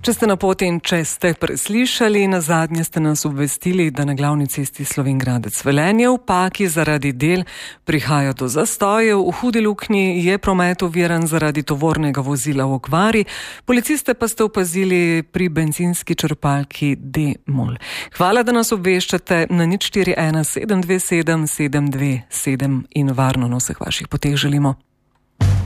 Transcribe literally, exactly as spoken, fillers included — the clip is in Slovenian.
Če ste na poti in če ste preslišali, na zadnje ste nas obvestili, da na glavni cesti Slovenj Gradec-Velenje v Paki zaradi del prihaja do zastojev. V Hudi Luknji je promet oviran zaradi tovornega vozila v okvari. Policiste pa ste opazili pri bencinski črpalki D-Mol. Hvala, da nas obveščate na nič štiri ena sedem dve sedem sedem dve sedem in varno na vseh vaših poteh želimo.